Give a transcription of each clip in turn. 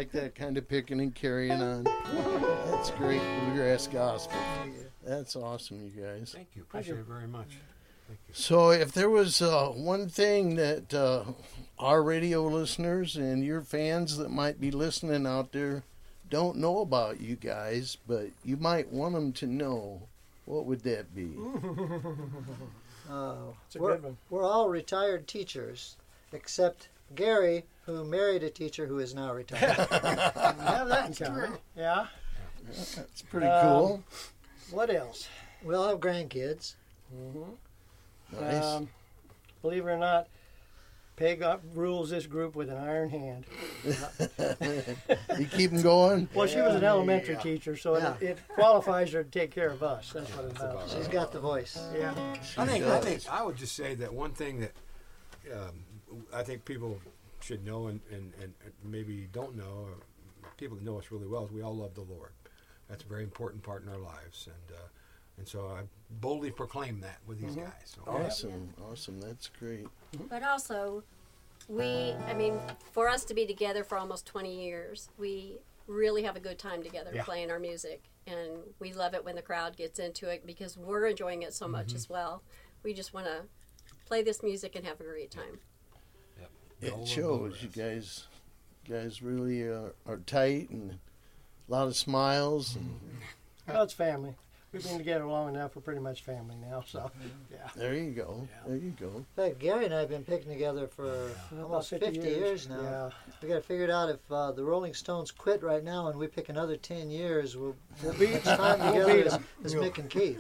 like that kind of picking and carrying on. That's great bluegrass gospel. That's awesome, you guys. Thank you. Appreciate it very much. Thank you. So if there was one thing that our radio listeners and your fans that might be listening out there don't know about you guys, but you might want them to know, what would that be? It's a good one. We're all retired teachers, except Gary, who married a teacher who is now retired. We have that in common. Yeah. That's pretty cool. What else? We'll have grandkids. Nice. Believe it or not, Peg rules this group with an iron hand. You keep them going? Well, she was an elementary teacher, so it qualifies her to take care of us. That's what it's about. She's got the voice. Yeah. I think I would just say that one thing that I think people should know and maybe don't know, or people that know us really well, is we all love the Lord. That's a very important part in our lives, and so I boldly proclaim that with these guys. Okay? Awesome. That's great. But also, for us to be together for almost 20 years, we really have a good time together playing our music. And we love it when the crowd gets into it because we're enjoying it so much as well. We just want to play this music and have a great time. It shows. You guys really are tight and a lot of smiles. And Well, it's family. We've been together long enough. We're pretty much family now. So, yeah. There you go. There you go. In fact, Gary and I have been picking together for almost 50 years now. Yeah. We got to figure it out if the Rolling Stones quit right now and we pick another 10 years, we'll be as time together as Mick and Keith.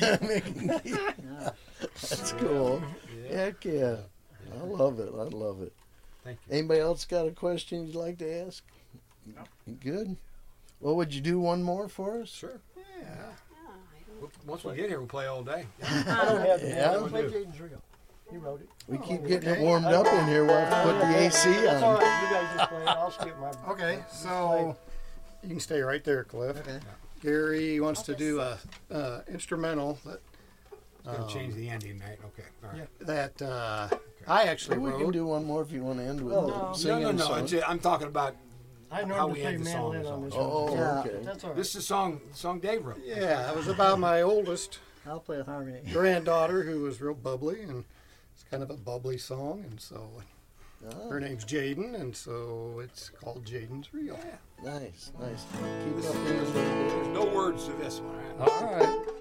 That's cool. Heck yeah. I love it. Thank you. Anybody else got a question you'd like to ask? No. Good. Well, would you do one more for us? Sure. Once we get here, we'll play all day. I don't have the Yeah. I'll play Jaden's Reel. He wrote it. We keep getting it warmed up in here. We'll have to put the AC That's all on. right. You guys just play. I'll skip my. Okay, so you can stay right there, Cliff. Okay. Gary wants to do a instrumental It's going to change the ending, right? Okay. All right. that I actually We can wrote. do one more if you want to end with No. singing No. song. I'm talking about I how normally we play end the song. mandolin is on all. this Oh, one. Yeah. okay. That's all right. This is the song Dave wrote. Yeah, it was about my oldest I'll play harmony. granddaughter who was real bubbly, and it's kind of a bubbly song, and so her name's Jaden, and so it's called Jaden's Reel. Nice. Keep it up here a little bit. There's no words to this one. Right? All right.